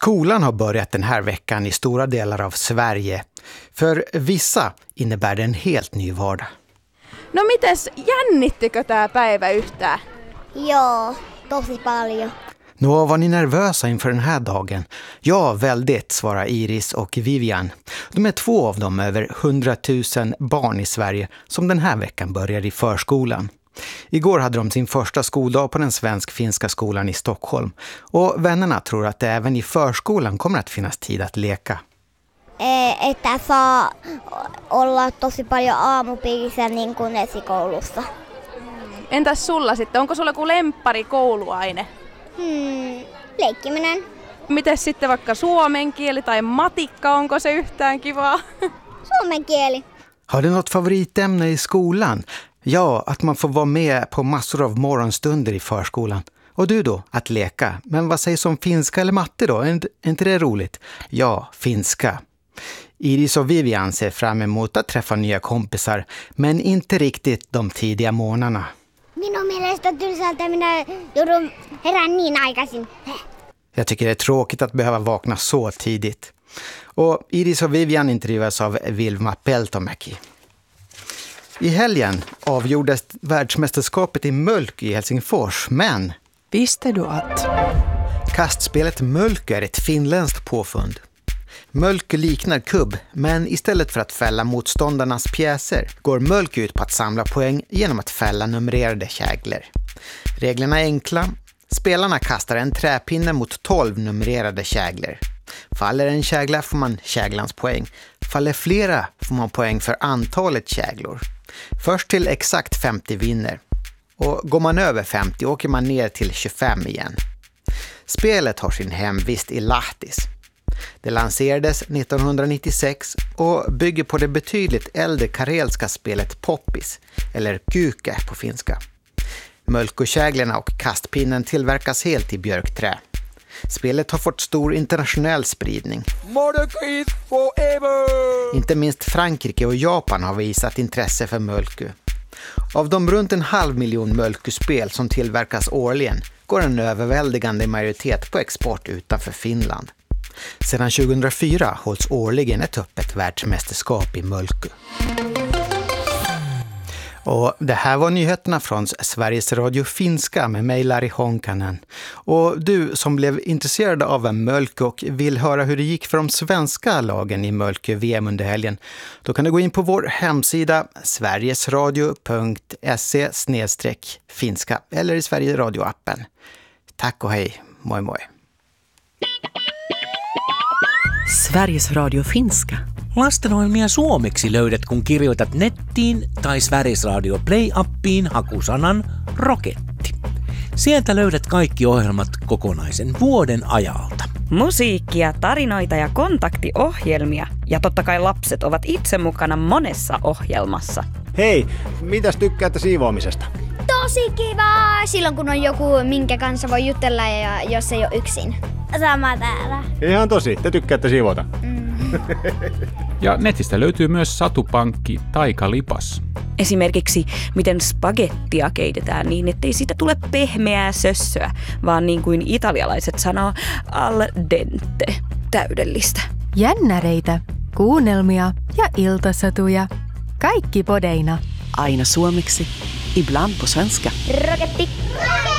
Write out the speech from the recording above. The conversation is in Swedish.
Skolan har börjat den här veckan i stora delar av Sverige. För vissa innebär det en helt ny vardag. No mites, jännittikö tää päivä yhtään? Joo, tosi paljon. Nå, var ni nervösa inför den här dagen? Ja, väldigt, svarar Iris och Vivian. De är 2 av dem över 100 000 barn i Sverige som den här veckan börjar i förskolan. Igår hade de sin första skoldag på den svensk-finska skolan i Stockholm. Och vännerna tror att det även i förskolan kommer att finnas tid att leka. Että saa olla tosi paljon aamupiirissä niin kuin esikoulussa. Entäs sulla sitten? Onko sulla joku lemppari kouluaine? Leikkiminen. Mites sitten vaikka suomen kieli tai matikka, onko se yhtään kivaa? Suomen kieli. Har du något favoritämne i skolan? Ja, att man får vara med på massor av morgonstunder i förskolan. Och du då, att leka. Men vad sägs om finska eller matte då? Är inte det roligt? Ja, finska. Iris och Vivian ser fram emot att träffa nya kompisar, men inte riktigt de tidiga morgnarna. Minun mielestä tylsältä minä joudun herään niin aikaisin. Jag tycker det är tråkigt att behöva vakna så tidigt. Och Iris och Vivian intervjuas av Vilma Peltomäki. I helgen avgjordes världsmästerskapet i Mölky i Helsingfors, men... Visste du att... Kastspelet Mölky är ett finländskt påfund. Mölky liknar kubb, men istället för att fälla motståndarnas pjäser går Mölky ut på att samla poäng genom att fälla numrerade käglor. Reglerna är enkla. Spelarna kastar en träpinne mot 12 numrerade käglor. Faller en kägla får man käglans poäng. Faller flera får man poäng för antalet käglor. Först till exakt 50 vinner. Och går man över 50 åker man ner till 25 igen. Spelet har sin hemvist i Lahtis. Det lanserades 1996 och bygger på det betydligt äldre karelska spelet Poppis, eller Kyke på finska. Mölkykäglorna och kastpinnen tillverkas helt i björkträ. Spelet har fått stor internationell spridning. Inte minst Frankrike och Japan har visat intresse för Mölky. Av de runt 500 000 Mölkyspel som tillverkas årligen går en överväldigande majoritet på export utanför Finland. Sedan 2004 hålls årligen ett öppet världsmästerskap i Mölky. Och det här var nyheterna från Sveriges Radio Finska med mig Lari Honkanen. Och du som blev intresserad av Mölky och vill höra hur det gick för de svenska lagen i Mölky VM under helgen, då kan du gå in på vår hemsida sverigesradio.se/finska eller i Sveriges Radio-appen. Tack och hej, moi moi. Sveriges Radio Finska. Lastenohjelmia suomeksi löydät, kun kirjoitat nettiin tai Sveriges Radio Play-appiin hakusanan Roketti. Sieltä löydät kaikki ohjelmat kokonaisen vuoden ajalta. Musiikkia, tarinoita ja kontaktiohjelmia. Ja totta kai lapset ovat itse mukana monessa ohjelmassa. Hei, mitäs tykkäätte siivoamisesta? Tosi kiva! Silloin kun on joku, minkä kanssa voi jutella ja jos ei ole yksin. Sama täällä. Ihan tosi, te tykkäätte siivota. Ja netistä löytyy myös satupankki Taikalipas. Esimerkiksi miten spagettia keitetään niin, ettei siitä tule pehmeää sössöä, vaan niin kuin italialaiset sanoo al dente, täydellistä. Jännäreitä, kuunnelmia ja iltasatuja. Kaikki podeina. Aina suomeksi, ibland på svenska. Roketti!